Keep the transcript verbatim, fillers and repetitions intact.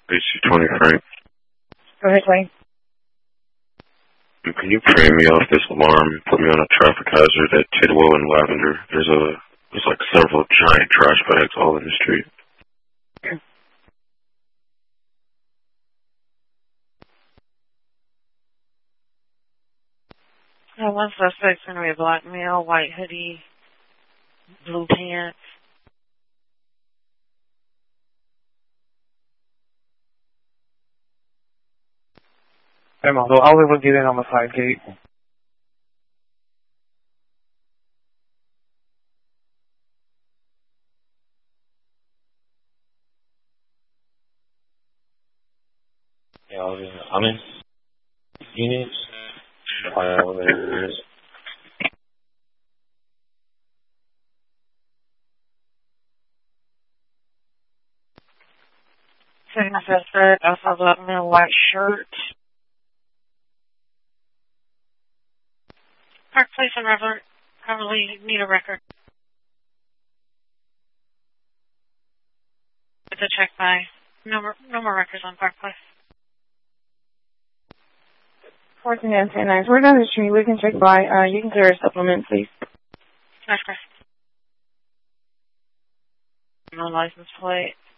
A C twenty Frank. Go ahead, Wayne. Can you pray me off this alarm and put me on a traffic hazard at Tidwell and Lavender? There's a there's like several giant trash bags all in the street. Uh, one suspect's going to be a black male, white hoodie, blue pants. Hey, model, I'll able to get in on the side gate. Yeah, I'll be, I'm in units. Fire elevators. Second suspect, also black male, white shirt. Park Place and Robert probably need a record. It's a check by. No more, no more records on Park Place. fourteen and ten nine. We're down the street. We can check by. Uh, you can clear a supplement, please. That's correct. No license plate.